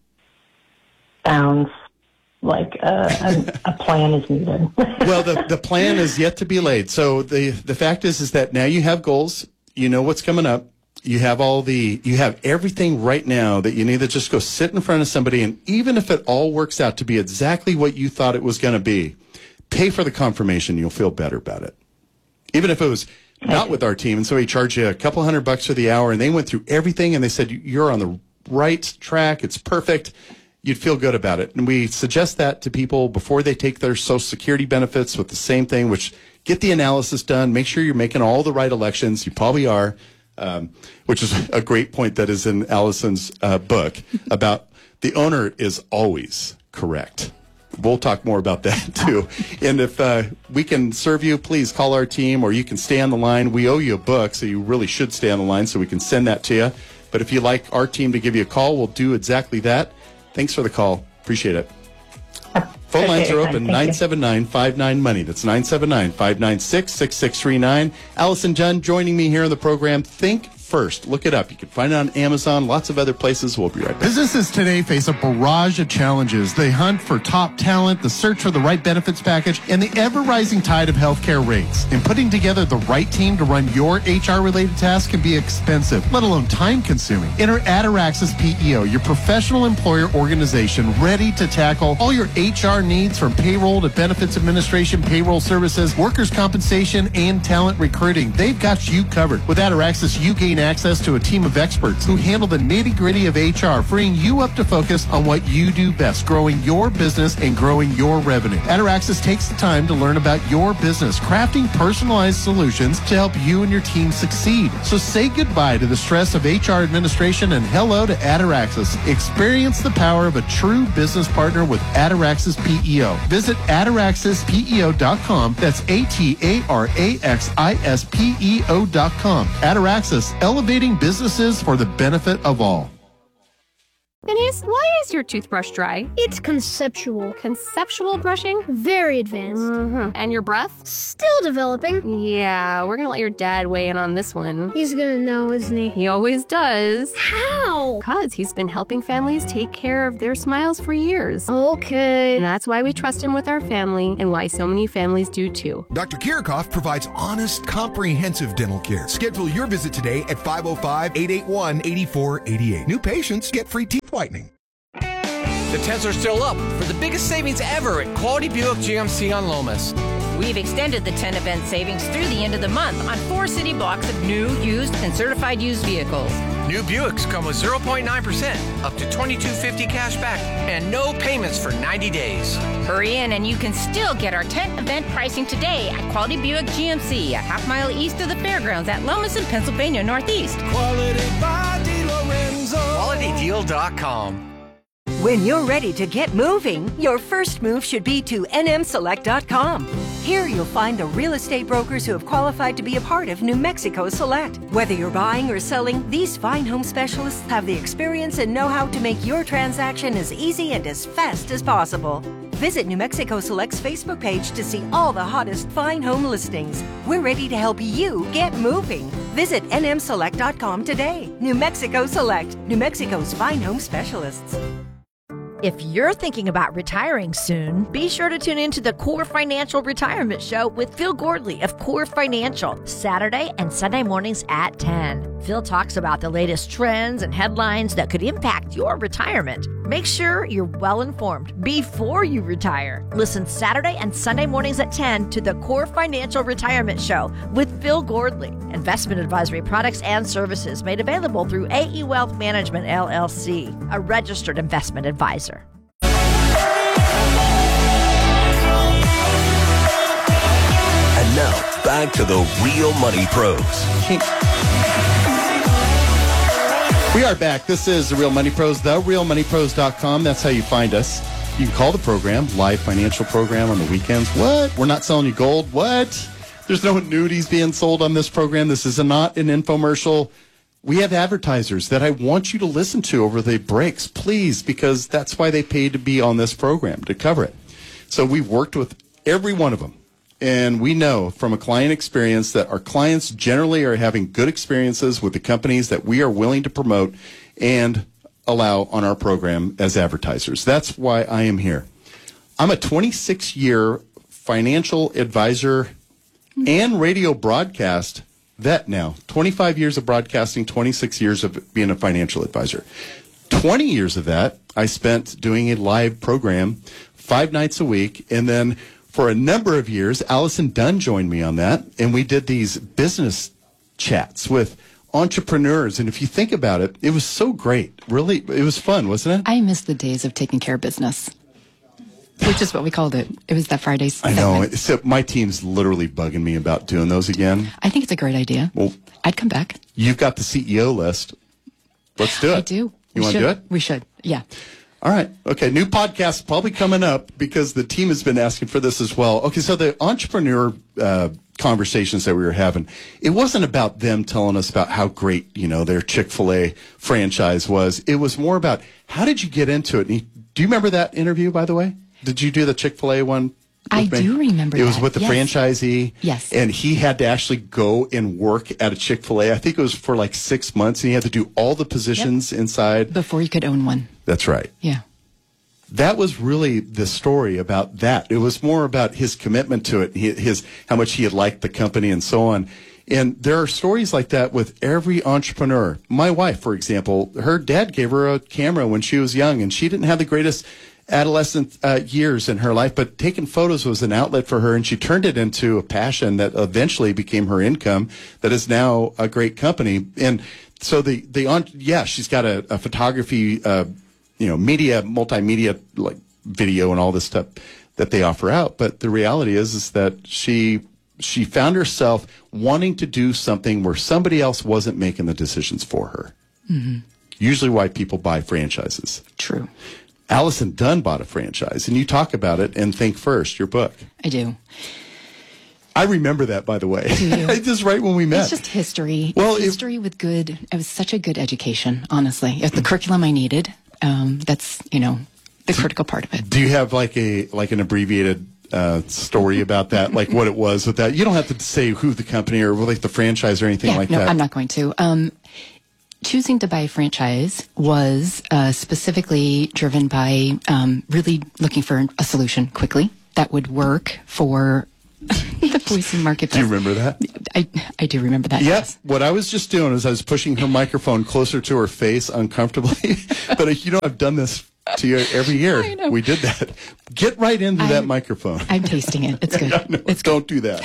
Sounds like a, a, a plan is needed. Well, the, the plan is yet to be laid. So the, the fact is, is that now you have goals. You know what's coming up. You have all the, you have everything right now that you need to just go sit in front of somebody. And even if it all works out to be exactly what you thought it was going to be, pay for the confirmation. You'll feel better about it. Even if it was not with our team. And so he charged you a couple hundred bucks for the hour and they went through everything and they said, you're on the right track. It's perfect. You'd feel good about it. And we suggest that to people before they take their Social Security benefits with the same thing, which get the analysis done. Make sure you're making all the right elections. You probably are, um, which is a great point that is in Allison's uh, book about the owner is always correct. We'll talk more about that too. And if uh, we can serve you, please call our team or you can stay on the line. We owe you a book, so you really should stay on the line so we can send that to you. But if you'd like our team to give you a call, we'll do exactly that. Thanks for the call. Appreciate it. Phone lines are open, nine seven nine, five nine, money. That's nine seven nine, five nine six, six six three nine. Allison Dunn joining me here on the program. Think First. Look it up. You can find it on Amazon, lots of other places. We'll be right back. Businesses today face a barrage of challenges. They hunt for top talent, the search for the right benefits package, and the ever-rising tide of healthcare rates. And putting together the right team to run your H R-related tasks can be expensive, let alone time-consuming. Enter Ataraxis P E O, your professional employer organization ready to tackle all your H R needs from payroll to benefits administration, payroll services, workers' compensation, and talent recruiting. They've got you covered. With Ataraxis, you gain gain access to a team of experts who handle the nitty-gritty of H R, freeing you up to focus on what you do best, growing your business and growing your revenue. Ataraxis takes the time to learn about your business, crafting personalized solutions to help you and your team succeed. So say goodbye to the stress of H R administration and hello to Ataraxis. Experience the power of a true business partner with Ataraxis P E O. Visit ataraxis P E O dot com. That's A T A R A X I S P E O dot com. Ataraxis, elevating businesses for the benefit of all. Denise, why is your toothbrush dry? It's conceptual. Conceptual brushing? Very advanced. Mm-hmm. And your breath? Still developing. Yeah, we're gonna let your dad weigh in on this one. He's gonna know, isn't he? He always does. How? Because he's been helping families take care of their smiles for years. Okay. And that's why we trust him with our family and why so many families do too. Doctor Kirchhoff provides honest, comprehensive dental care. Schedule your visit today at five oh five, eight eight one, eight four eight eight. New patients get free teeth whitening. The tens are still up for the biggest savings ever at Quality Buick G M C on Lomas. We've extended the ten event savings through the end of the month on four city blocks of new, used, and certified used vehicles. New Buicks come with zero point nine percent, up to twenty-two fifty cash back, and no payments for ninety days. Hurry in and you can still get our tent event pricing today at Quality Buick G M C, a half mile east of the fairgrounds at Lomas in Pennsylvania Northeast. Quality by DeLorenzo. quality deal dot com. When you're ready to get moving, your first move should be to N M select dot com. Here you'll find the real estate brokers who have qualified to be a part of New Mexico Select. Whether you're buying or selling, these fine home specialists have the experience and know-how to make your transaction as easy and as fast as possible. Visit New Mexico Select's Facebook page to see all the hottest fine home listings. We're ready to help you get moving. Visit N M select dot com today. New Mexico Select, New Mexico's fine home specialists. If you're thinking about retiring soon, be sure to tune into the Core Financial Retirement Show with Phil Gordley of Core Financial, Saturday and Sunday mornings at ten. Phil talks about the latest trends and headlines that could impact your retirement. Make sure you're well informed before you retire. Listen Saturday and Sunday mornings at ten to the Core Financial Retirement Show with Phil Gordley. Investment advisory products and services made available through A E Wealth Management, L L C, a registered investment advisor. And now, back to the Real Money Pros. We are back. This is The Real Money Pros, the real money pros dot com. That's how you find us. You can call the program, live financial program on the weekends. What? We're not selling you gold? What? There's no annuities being sold on this program. This is a, not an infomercial. We have advertisers that I want you to listen to over the breaks, please, because that's why they paid to be on this program, to cover it. So we've worked with every one of them. And we know from a client experience that our clients generally are having good experiences with the companies that we are willing to promote and allow on our program as advertisers. That's why I am here. I'm a twenty-six year financial advisor and radio broadcast vet now. twenty-five years of broadcasting, twenty-six years of being a financial advisor. twenty years of that I spent doing a live program five nights a week, and then for a number of years, Allison Dunn joined me on that, and we did these business chats with entrepreneurs. And if you think about it, it was so great. Really, it was fun, wasn't it? I miss the days of taking care of business, which is what we called it. It was that Friday segment. I know. So my team's literally bugging me about doing those again. I think it's a great idea. Well, I'd come back. You've got the C E O list. Let's do it. I do. You want to do it? We should. Yeah. All right. Okay. New podcast probably coming up because the team has been asking for this as well. Okay. So the entrepreneur uh, conversations that we were having, it wasn't about them telling us about how great, you know, their Chick-fil-A franchise was. It was more about how did you get into it? And he, do you remember that interview, by the way? Did you do the Chick-fil-A one? I me? do remember it that. was with the yes. franchisee. Yes. And he had to actually go and work at a Chick-fil-A. I think it was for like six months, and he had to do all the positions yep. inside. Before you could own one. That's right. Yeah. That was really the story about that. It was more about his commitment to it, his how much he had liked the company and so on. And there are stories like that with every entrepreneur. My wife, for example, her dad gave her a camera when she was young, and she didn't have the greatest adolescent uh, years in her life, but taking photos was an outlet for her, and she turned it into a passion that eventually became her income that is now a great company. And so the, the on, yeah, she's got a, a photography, uh, you know, media, multimedia, like video and all this stuff that they offer out. But the reality is, is that she, she found herself wanting to do something where somebody else wasn't making the decisions for her. Mm-hmm. Usually why people buy franchises. True. Allison Dunn bought a franchise, and you talk about it in Think First, your book. I do. I remember that, by the way. Just right when we met. It's just history. Well, it's history it, with good, it was such a good education, honestly. It's the curriculum I needed. Um, that's, you know, the critical part of it. Do you have like a like an abbreviated uh, story about that, like what it was with that? You don't have to say who the company or like the franchise or anything yeah, like no, that. I'm not going to. Um, choosing to buy a franchise was uh, specifically driven by um, really looking for a solution quickly that would work for the voice and market. Do you remember that? I, I do remember that. Yep. Yes. What I was just doing is I was pushing her microphone closer to her face uncomfortably. But uh, you know, I've done this to you every year. I know. We did that. Get right into I'm, that microphone. I'm tasting it. It's good. Yeah, no, it's don't do that.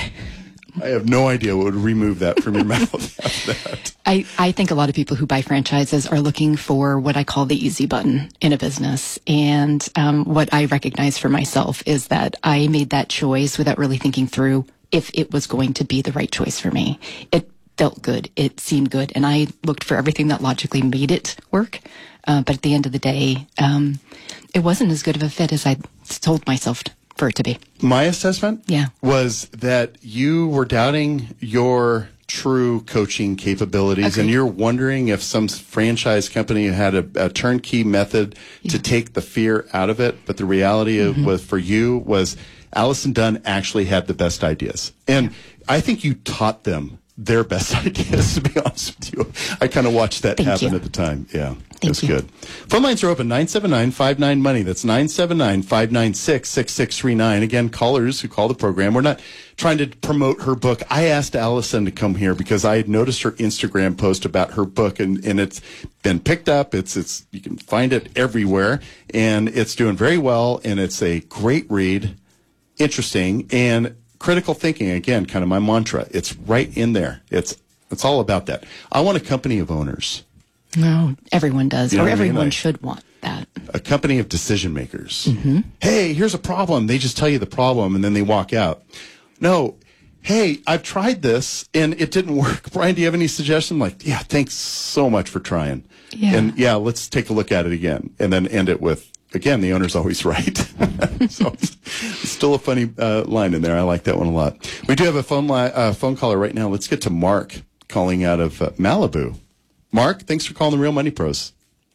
I have no idea what would remove that from your mouth after that. I, I think a lot of people who buy franchises are looking for what I call the easy button in a business. And um, what I recognize for myself is that I made that choice without really thinking through if it was going to be the right choice for me. It felt good. It seemed good. And I looked for everything that logically made it work. Uh, but at the end of the day, um, it wasn't as good of a fit as I told myself for it to be. My assessment yeah. was that you were doubting your true coaching capabilities, okay. and you're wondering if some franchise company had a, a turnkey method yeah. to take the fear out of it. But the reality mm-hmm. of, was for you was Allison Dunn actually had the best ideas. And yeah. I think you taught them their best ideas, to be honest with you. I kind of watched that Thank happen you. at the time. Yeah, Thank that's you. good. Phone lines are open, nine seven nine, five nine, money. That's nine seven nine, five nine six, six six three nine. Again, callers who call the program. We're not trying to promote her book. I asked Allison to come here because I had noticed her Instagram post about her book, and, and it's been picked up. It's it's you can find it everywhere, and it's doing very well, and it's a great read, interesting, and critical thinking, again, kind of my mantra. It's right in there. It's it's all about that. I want a company of owners. No, everyone does, You know or what I mean? everyone Like, should want that. A company of decision makers. Mm-hmm. Hey, here's a problem. They just tell you the problem, and then they walk out. No, hey, I've tried this, and it didn't work. Brian, do you have any suggestion? Like, yeah, thanks so much for trying. Yeah. And, yeah, let's take a look at it again, and then end it with, again, the owner's always right. So it's still a funny uh, line in there. I like that one a lot. We do have a phone li- uh, phone caller right now. Let's get to Mark calling out of uh, Malibu. Mark, thanks for calling the Real Money Pros.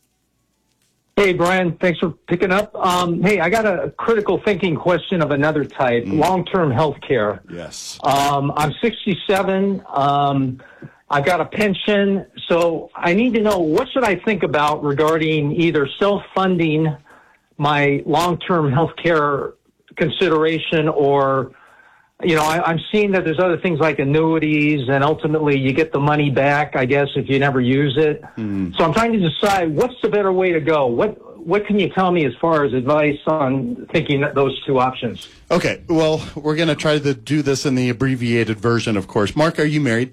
Hey, Brian, thanks for picking up. Um, hey, I got a critical thinking question of another type, mm. long-term health care. Yes. Um, I'm sixty-seven. Um, I've got a pension. So I need to know, what should I think about regarding either self-funding my long-term health care consideration, or, you know, I, I'm seeing that there's other things like annuities, and ultimately you get the money back, I guess, if you never use it. Mm. So I'm trying to decide what's the better way to go. What what can you tell me as far as advice on thinking that those two options? Okay, well, we're going to try to do this in the abbreviated version, of course. Mark, are you married?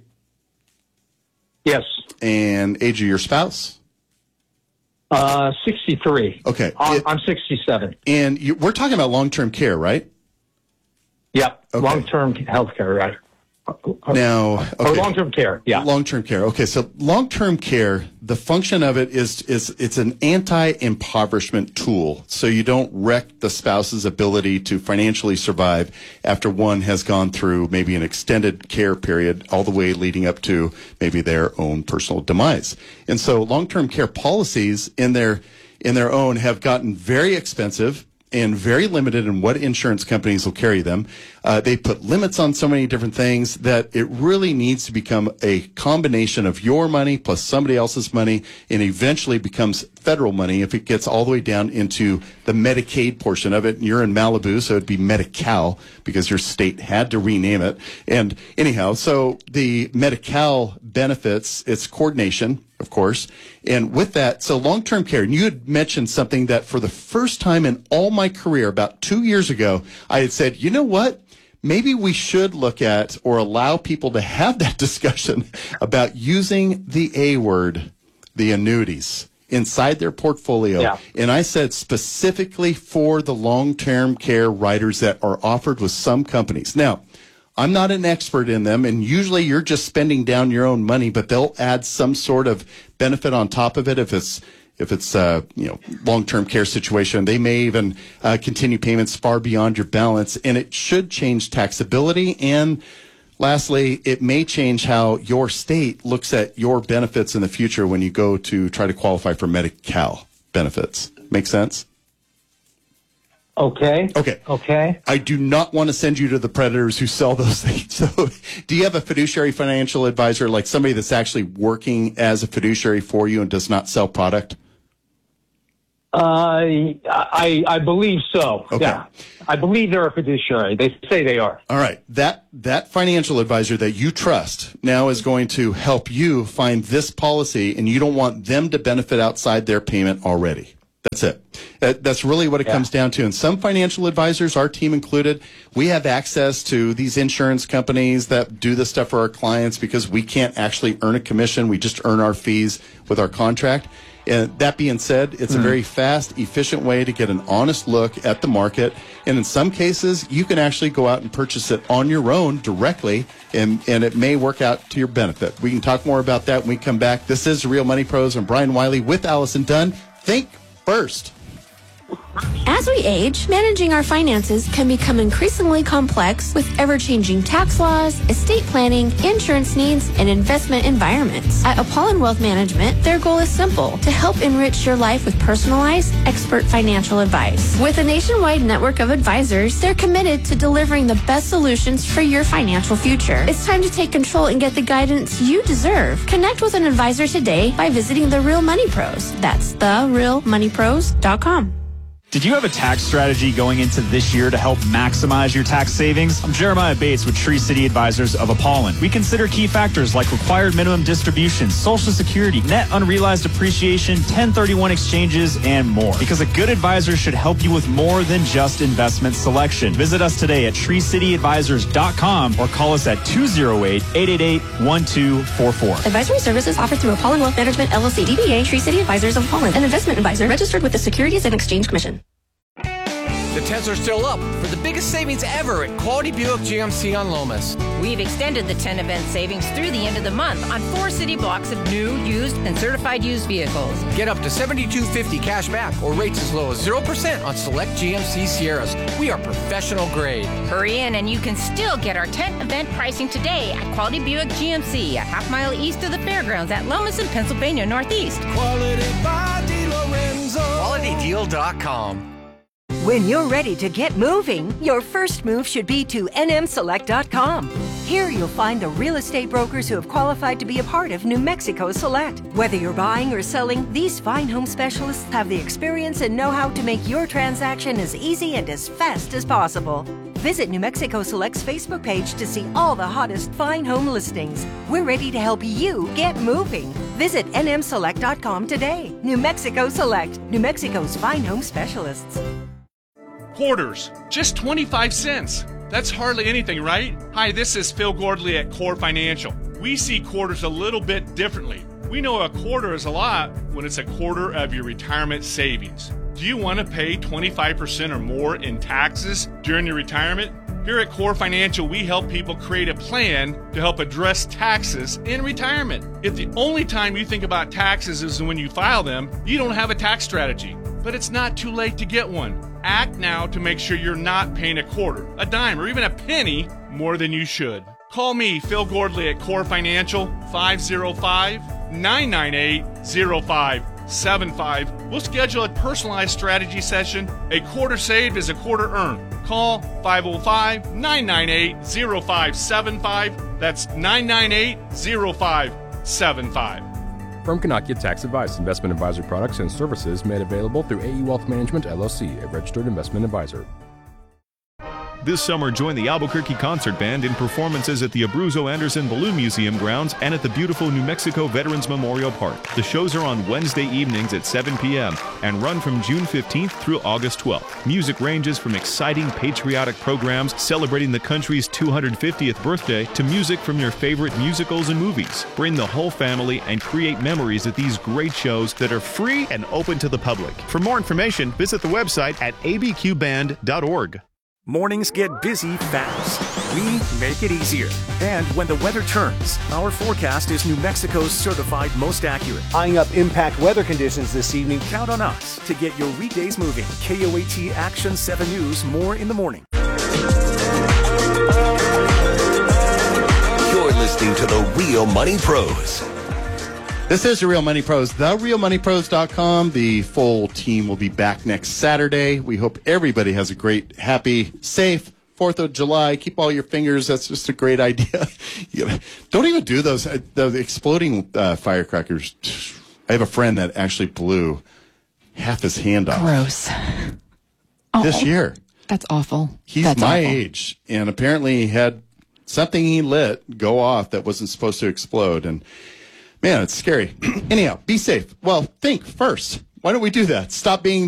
Yes. And age of your spouse? Uh, sixty-three. Okay. I'm, It- I'm sixty-seven. And you, we're talking about long-term care, right? Yep. Okay. Long-term health care, right? Now, Or okay. long-term care, yeah. Long-term care. Okay, so long-term care, the function of it is is it's an anti-impoverishment tool, so you don't wreck the spouse's ability to financially survive after one has gone through maybe an extended care period all the way leading up to maybe their own personal demise. And so long-term care policies in their in their own have gotten very expensive and very limited in what insurance companies will carry them. Uh, they put limits on so many different things that it really needs to become a combination of your money plus somebody else's money, and eventually becomes federal money if it gets all the way down into the Medicaid portion of it. And you're in Malibu, so it'd be Medi-Cal because your state had to rename it. And anyhow, so the Medi-Cal benefits, it's coordination. of course. And with that, so long-term care, and you had mentioned something that for the first time in all my career, about two years ago, I had said, you know what? Maybe we should look at or allow people to have that discussion about using the A word, the annuities, inside their portfolio. Yeah. And I said specifically for the long-term care riders that are offered with some companies. Now, I'm not an expert in them, and usually you're just spending down your own money, but they'll add some sort of benefit on top of it if it's if it's uh, you know long-term care situation. They may even uh, continue payments far beyond your balance, and it should change taxability. And lastly, it may change how your state looks at your benefits in the future when you go to try to qualify for Medi-Cal benefits. Make sense? Okay. Okay. Okay. I do not want to send you to the predators who sell those things. So do you have a fiduciary financial advisor, like somebody that's actually working as a fiduciary for you and does not sell product? Uh, I I believe so. Okay. Yeah. I believe they're a fiduciary. They say they are. All right. That that financial advisor that you trust now is going to help you find this policy, and you don't want them to benefit outside their payment already. That's it. That, that's really what it yeah. comes down to. And some financial advisors, our team included, we have access to these insurance companies that do this stuff for our clients because we can't actually earn a commission. We just earn our fees with our contract. And that being said, it's mm-hmm. a very fast, efficient way to get an honest look at the market. And in some cases, you can actually go out and purchase it on your own directly, and, and it may work out to your benefit. We can talk more about that when we come back. This is Real Money Pros. I'm Brian Wiley with Allison Dunn. Think first. As we age, managing our finances can become increasingly complex with ever-changing tax laws, estate planning, insurance needs, and investment environments. At Apollon Wealth Management, their goal is simple: to help enrich your life with personalized, expert financial advice. With a nationwide network of advisors, they're committed to delivering the best solutions for your financial future. It's time to take control and get the guidance you deserve. Connect with an advisor today by visiting The Real Money Pros. That's the real money pros dot com. Did you have a tax strategy going into this year to help maximize your tax savings? I'm Jeremiah Bates with Tree City Advisors of Apollon. We consider key factors like required minimum distributions, Social Security, net unrealized appreciation, ten thirty-one exchanges, and more. Because a good advisor should help you with more than just investment selection. Visit us today at tree city advisors dot com or call us at two oh eight, eight eight eight, one two four four. Advisory services offered through Apollon Wealth Management, L L C, D B A, Tree City Advisors of Apollon, an investment advisor registered with the Securities and Exchange Commission. The tens are still up for the biggest savings ever at Quality Buick G M C on Lomas. We've extended the ten event savings through the end of the month on four city blocks of new, used, and certified used vehicles. Get up to seventy-two fifty cash back or rates as low as zero percent on select G M C Sierras. We are professional grade. Hurry in and you can still get our tent event pricing today at Quality Buick G M C, a half mile east of the fairgrounds at Lomas and Pennsylvania Northeast. Quality by DeLorenzo. quality deal dot com. When you're ready to get moving, your first move should be to N M select dot com. Here you'll find the real estate brokers who have qualified to be a part of New Mexico Select. Whether you're buying or selling, these fine home specialists have the experience and know-how to make your transaction as easy and as fast as possible. Visit New Mexico Select's Facebook page to see all the hottest fine home listings. We're ready to help you get moving. Visit N M select dot com today. New Mexico Select, New Mexico's fine home specialists. Quarters, just twenty-five cents. That's hardly anything, right? Hi, this is Phil Gordley at Core Financial. We see quarters a little bit differently. We know a quarter is a lot when it's a quarter of your retirement savings. Do you want to pay twenty-five percent or more in taxes during your retirement? Here at Core Financial, we help people create a plan to help address taxes in retirement. If the only time you think about taxes is when you file them, you don't have a tax strategy. But it's not too late to get one. Act now to make sure you're not paying a quarter, a dime, or even a penny more than you should. Call me, Phil Gordley at Core Financial, five oh five, nine nine eight, oh five seven five. We'll schedule a personalized strategy session. A quarter saved is a quarter earned. Call five oh five, nine nine eight, oh five seven five. That's nine nine eight, oh five seven five. Firm cannot give tax advice. Investment advisory products and services made available through A E Wealth Management, L L C, a registered investment advisor. This summer, join the Albuquerque Concert Band in performances at the Abruzzo Anderson Balloon Museum grounds and at the beautiful New Mexico Veterans Memorial Park. The shows are on Wednesday evenings at seven p.m. and run from June fifteenth through August twelfth. Music ranges from exciting patriotic programs celebrating the country's two hundred fiftieth birthday to music from your favorite musicals and movies. Bring the whole family and create memories at these great shows that are free and open to the public. For more information, visit the website at a b q band dot org. Mornings get busy fast. We make it easier. And when the weather turns, our forecast is New Mexico's certified most accurate. Eyeing up impact weather conditions this evening. Count on us to get your weekdays moving. K O A T Action seven News, more in the morning. You're listening to the Real Money Pros. This is the Real Money Pros, the real money pros dot com. The full team will be back next Saturday. We hope everybody has a great, happy, safe fourth of July. Keep all your fingers. That's just a great idea. Don't even do those, uh, the exploding uh, firecrackers. I have a friend that actually blew half his hand off. Gross. This Oh, year. That's awful. He's That's my awful. age, and apparently he had something he lit go off that wasn't supposed to explode, and man, it's scary. Anyhow, be safe. Well, think first. Why don't we do that? Stop being